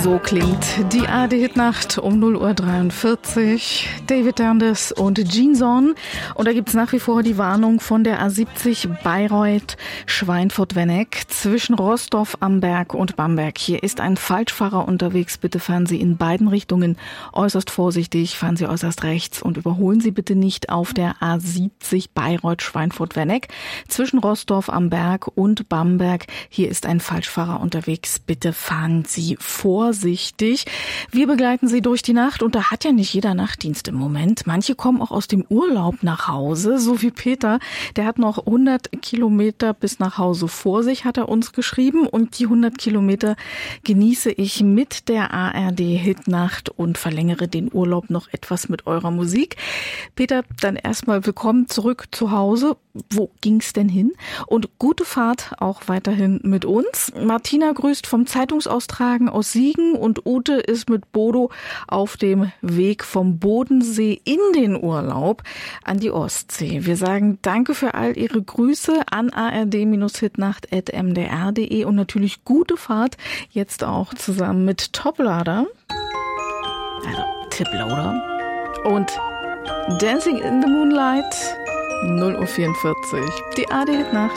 So klingt die ARD-Hitnacht um 0:43 Uhr. David Dandes und Gene Zorn. Und da gibt's nach wie vor die Warnung von der A70 Bayreuth-Schweinfurt-Wenneck zwischen Rostorf am Berg und Bamberg. Hier ist ein Falschfahrer unterwegs. Bitte fahren Sie in beiden Richtungen äußerst vorsichtig, fahren Sie äußerst rechts und überholen Sie bitte nicht auf der A70 Bayreuth-Schweinfurt-Wenneck zwischen Rostorf am Berg und Bamberg. Hier ist ein Falschfahrer unterwegs. Bitte fahren Sie vorsichtig. Wir begleiten Sie durch die Nacht und da hat ja nicht jeder Nachtdienst im Moment. Manche kommen auch aus dem Urlaub nach Hause, so wie Peter. Der hat noch 100 Kilometer bis nach Hause vor sich, hat er uns geschrieben. Und die 100 Kilometer genieße ich mit der ARD-Hitnacht und verlängere den Urlaub noch etwas mit eurer Musik. Peter, dann erstmal willkommen zurück zu Hause. Wo ging's denn hin? Und gute Fahrt auch weiterhin mit uns. Martina grüßt vom Zeitungsaustragen aus Siegen und Ute ist mit Bodo auf dem Weg vom Bodensee in den Urlaub an die Ostsee. Wir sagen danke für all Ihre Grüße an ard-hitnacht@mdr.de und natürlich gute Fahrt jetzt auch zusammen mit Toplader, also Tiploader und Dancing in the Moonlight 0:44 Uhr. Die ARD-Hitnacht.